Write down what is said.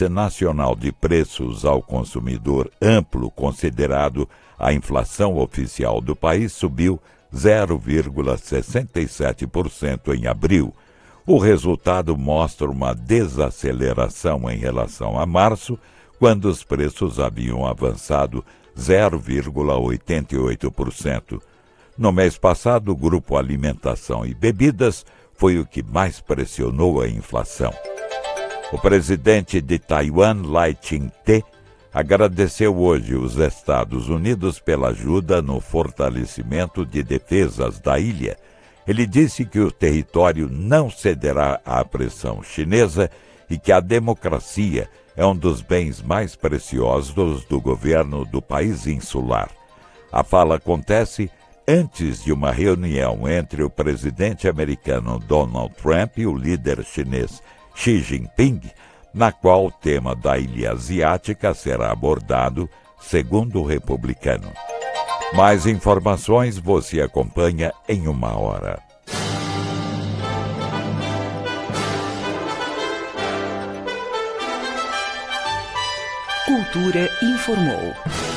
Índice Nacional de Preços ao Consumidor Amplo, considerado a inflação oficial do país, subiu 0,67% em abril. O resultado mostra uma desaceleração em relação a março, quando os preços haviam avançado 0,88%. No mês passado, o grupo Alimentação e Bebidas foi o que mais pressionou a inflação. O presidente de Taiwan, Lai Ching-te, agradeceu hoje os Estados Unidos pela ajuda no fortalecimento de defesas da ilha. Ele disse que o território não cederá à pressão chinesa e que a democracia é um dos bens mais preciosos do governo do país insular. A fala acontece antes de uma reunião entre o presidente americano Donald Trump e o líder chinês Xi Jinping, na qual o tema da ilha asiática será abordado, segundo o republicano. Mais informações você acompanha em 1 hora. Cultura informou.